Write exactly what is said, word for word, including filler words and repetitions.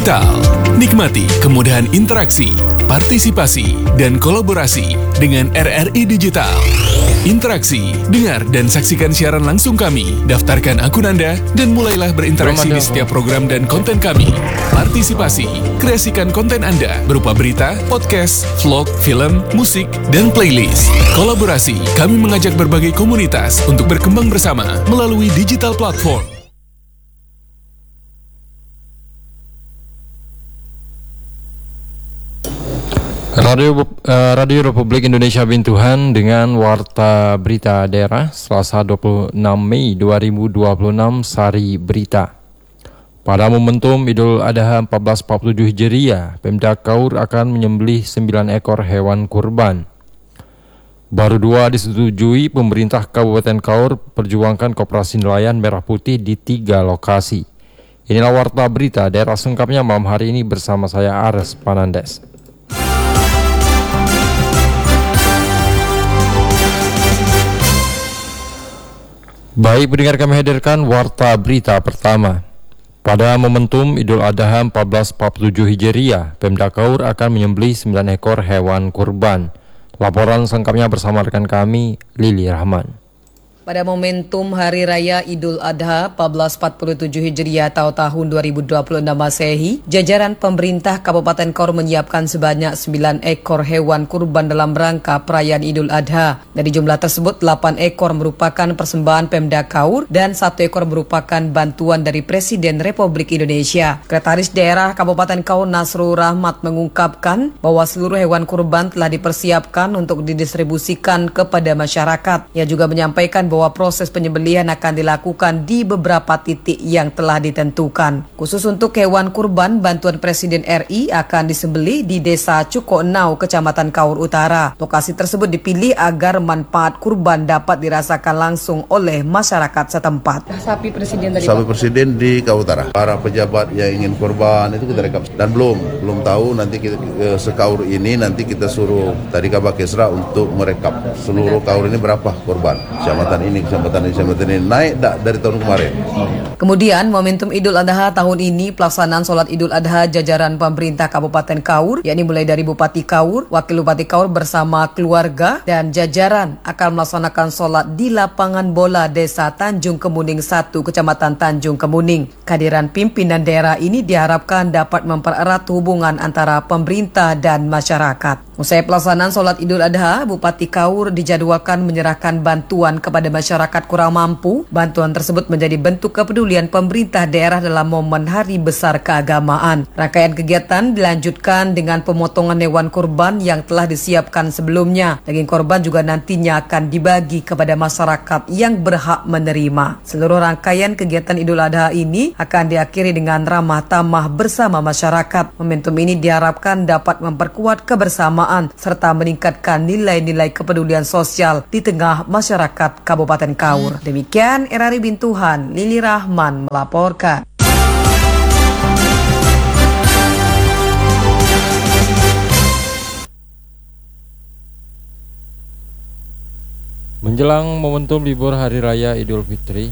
Digital. Nikmati kemudahan interaksi, partisipasi, dan kolaborasi dengan R R I Digital. Interaksi, dengar dan saksikan siaran langsung kami, daftarkan akun Anda, dan mulailah berinteraksi di setiap program dan konten kami. Partisipasi, kreasikan konten Anda berupa berita, podcast, vlog, film, musik, dan playlist. Kolaborasi, kami mengajak berbagai komunitas untuk berkembang bersama melalui digital platform. Radio, uh, Radio Republik Indonesia Bintuhan dengan Warta Berita Daerah Selasa dua puluh enam Mei dua ribu dua puluh enam, Sari Berita. Pada momentum Idul Adha seribu empat ratus empat puluh tujuh Hijriah, Pemda Kaur akan menyembelih sembilan ekor hewan kurban. Baru dua disetujui pemerintah Kabupaten Kaur perjuangkan Koperasi Nelayan Merah Putih di tiga lokasi. Inilah Warta Berita Daerah selengkapnya malam hari ini bersama saya Ares Panandes. Baik, pendengar, kami hadirkan Warta Berita pertama. Pada momentum Idul Adha seribu empat ratus empat puluh tujuh Hijriah, Pemda Kaur akan menyembelih sembilan ekor hewan kurban. Laporan selengkapnya bersama rekan kami, Lili Rahman. Pada momentum Hari Raya Idul Adha seribu empat ratus empat puluh tujuh Hijriah atau tahun dua ribu dua puluh enam Masehi, jajaran pemerintah Kabupaten Kaur menyiapkan sebanyak sembilan ekor hewan kurban dalam rangka perayaan Idul Adha. Dari jumlah tersebut, delapan ekor merupakan persembahan Pemda Kaur dan satu ekor merupakan bantuan dari Presiden Republik Indonesia. Sekretaris Daerah Kabupaten Kaur Nasrul Rahmat mengungkapkan bahwa seluruh hewan kurban telah dipersiapkan untuk didistribusikan kepada masyarakat. Ia juga menyampaikan bahwa bahwa proses penyembelihan akan dilakukan di beberapa titik yang telah ditentukan. Khusus untuk hewan kurban, bantuan Presiden R I akan disembelih di Desa Cukoenau, Kecamatan Kaur Utara. Lokasi tersebut dipilih agar manfaat kurban dapat dirasakan langsung oleh masyarakat setempat. Sapi Presiden tadi Sapi Presiden di Kaur Utara. Para pejabat yang ingin kurban itu kita rekap dan belum belum tahu nanti kita eh, sekaur ini nanti kita suruh tadi Kabak Kesra untuk merekap seluruh kaur ini berapa kurban. Kecamatan ini, kecamatan ini, kecamatan ini naik tak dari tahun kemarin. Kemudian momentum Idul Adha tahun ini pelaksanaan sholat Idul Adha jajaran pemerintah Kabupaten Kaur, yakni mulai dari Bupati Kaur, Wakil Bupati Kaur bersama keluarga dan jajaran akan melaksanakan sholat di lapangan bola Desa Tanjung Kemuning satu, Kecamatan Tanjung Kemuning. Kehadiran pimpinan daerah ini diharapkan dapat mempererat hubungan antara pemerintah dan masyarakat. Usai pelaksanaan sholat Idul Adha, Bupati Kaur dijadwalkan menyerahkan bantuan kepada masyarakat kurang mampu. Bantuan tersebut menjadi bentuk kepedulian pemerintah daerah dalam momen hari besar keagamaan. Rangkaian kegiatan dilanjutkan dengan pemotongan hewan kurban yang telah disiapkan sebelumnya. Daging korban juga nantinya akan dibagi kepada masyarakat yang berhak menerima. Seluruh rangkaian kegiatan Idul Adha ini akan diakhiri dengan ramah tamah bersama masyarakat. Momentum ini diharapkan dapat memperkuat kebersamaan serta meningkatkan nilai-nilai kepedulian sosial di tengah masyarakat Kabupaten Kaur. Demikian R R I Bintuhan, Lili Rahman melaporkan. Menjelang momentum libur Hari Raya Idul Fitri,